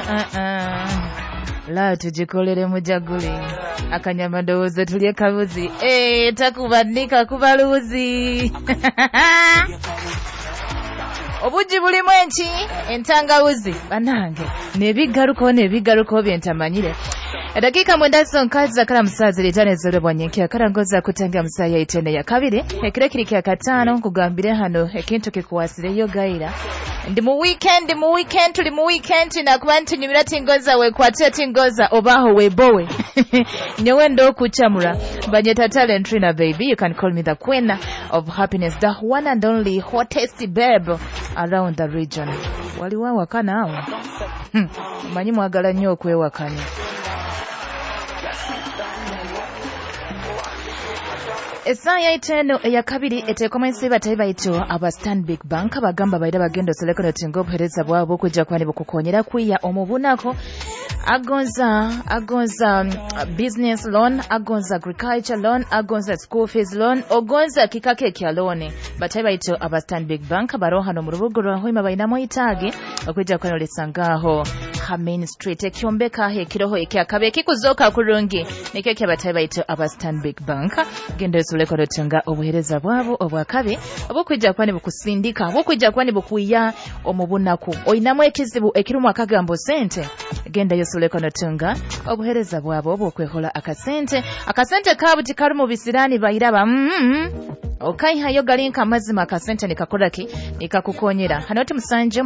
La tujikolere mujaguli akanyama ndowooza tulye kabuzi takubadnika kubaluzi obuji bulimu enki entangawuzi banange nebigaruko byentamanyire edakika mwenda zonka zakala musazi litanezole bwanyenke akarangoza kutanga musaya itene ya kabiri ekire kiri kya katano kugambire hano ekintu kikuwasireyo gaira ndi mu weekend tuli mu weekend nakuba ntunyumira tingoza wekwatira tingoza obaho webowe nyewe ndo kuchamura banyeta talent Trina baby. You can call me the queen of happiness, the one and only hottest babe around the region. Waliwa wakana awo manyi mwagala nnyo okwewakanya. Esaya iteno ya kabiri etekoma ensiba taibaito aba Stanbic Bank bagamba baida bagendo selekano tingo obuhereza bwabo kujja kwani bukukonyera kwiya omubunako agonza business loan, agonza agriculture loan, agonza school fees loan, ogonza kikake kya loan. Bataibaito aba Stanbic Bank barohano mu rubugo rwaho imabainamo itage okujja kwani olesangaho ha Main Street ekyombeka hekiroho ekyakabe kikuzoka kurungi nekeke bataibaito aba Stanbic Bank gendo suleko dotenga obuhereza bwabo obwakabe obukujja kwani bukusindika obukujja kwani bukuya omubunako oyinamu ekizibu ekirumu akagambo sente genda yosuleko dotenga obuhereza bwabo obukwehola akasente kabuti karumu bisirani bayiraba okay hayo galinka mazima akasente nikakolaki nikakukonyera hanoti musanje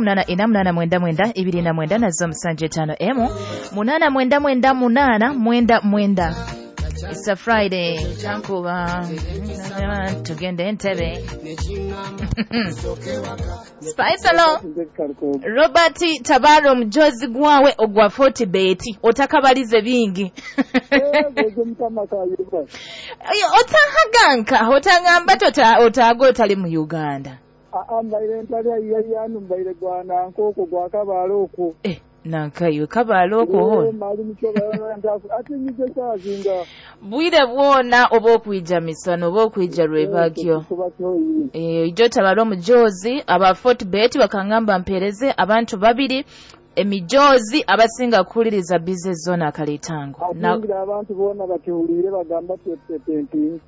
888 nazo musanje 5 8 It's a Friday. Tankuba. Tugende entebe. Spice along. Robert Tabaro mjozi gwawe ogwa 40 beti. Otakabalize bingi. Otahaganka. Otagamba otagota li mu Uganda. Mbaire ntali yanu mbaire gwana nkoko gwa kabaloko. Nankayo kabaloko mali mchoba ndafu ati nje sazinga bwire bwona obokwijja misano obokwijja lwebagyo ijo tabalo mujozi aba Fortbet bakangamba mpereze abantu babiri emijozi abasinga kuliriza business zone akalitango na abantu bona batulire bagamba tepenti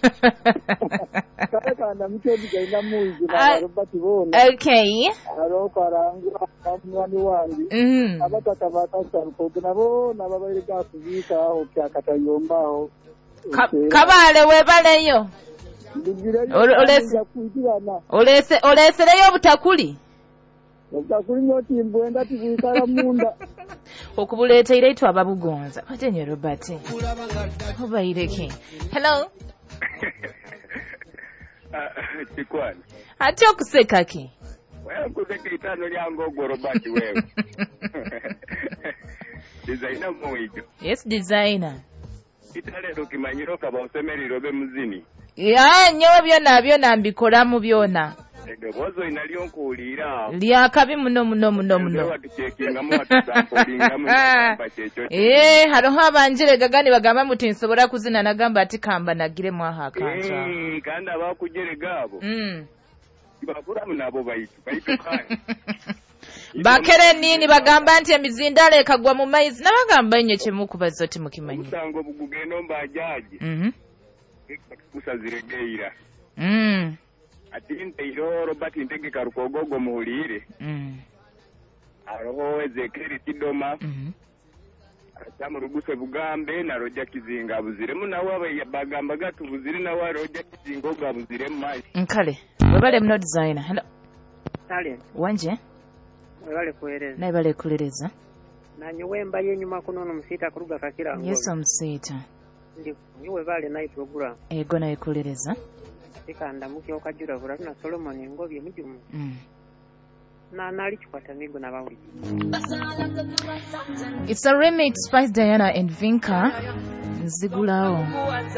kana mchozi gaina muizi na Robert bona okay aro karangwa amwani wangi abataka batasa ko nabo nababaire gasubika aho kyakatayombaho kabale webaleyo olesereyo butakuli Otakuli nyoti mbwenda tibikala munda. Okubuleta iretu ababugonza. Atenye Robert. Obaireke. Hello. Chikwani. Ati okuseka ki? Wewe kuseka itano lyango ogwo Robert wewe. Designer moijo. Yes, designer. Itale dokimanyiro kaba osemeriro be muzini. Ya nyo byona mbikola mu byona. Bozo inaliyo nkuulira lyakabi muno hariho abanjire gagani bagamba muti nsobola kuzina nagamba ati kamba nagire mwaha kanja kandi abakugere gabo bakuramu nabo bayitu kandi bakere nini bagamba nti emizindala ekagwa mu maizi nabagamba enye kyemukubaza oti mukimanyi usango bugugendo mbajaji kusaziregeira ati nteiro Robert Ntege karukogogo muhulire aroho Ezekeri Kidoma atamu ruguse bugambe na roja kizinga buziremu nawe bagamba gatu buzire nawe roja kizingo gabuzire mai nkale babale mno designer hello Talent wanje bale kulereza nanyi wemba yenyuma kunono musita kuruga kakira ngo yeso musita ndi niwe bale nayi program ego nayi kulereza kanda muki okajura vura na Solomon ngobye mujumu na nali chikwata migo na bawuli. It's a remix by Diana and Vinka Nzigulao.